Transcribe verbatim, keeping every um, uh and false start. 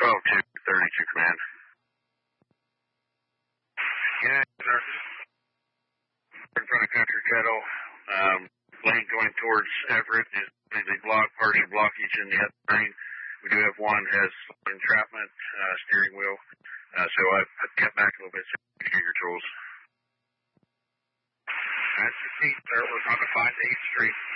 twelve two thirty-two command. Yeah, sir. In front of Country Kettle. Um, lane going towards Everett is completely blocked, partial blockage in the other lane. We do have one has entrapment, uh, steering wheel. Uh, so I've, I've kept back a little bit so you can get your tools. That's the seat, sir. We're on the five to eighth Street.